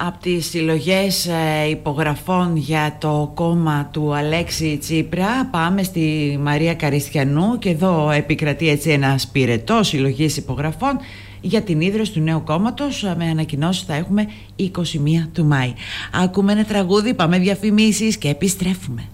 Από τις συλλογές υπογραφών για το κόμμα του Αλέξη Τσίπρα πάμε στη Μαρία Καριστιανού και εδώ επικρατεί έτσι ένας πυρετός συλλογής υπογραφών για την ίδρυση του νέου κόμματος. Με ανακοινώσεις θα έχουμε 21 του Μάη. Ακούμε ένα τραγούδι, πάμε διαφημίσεις και επιστρέφουμε.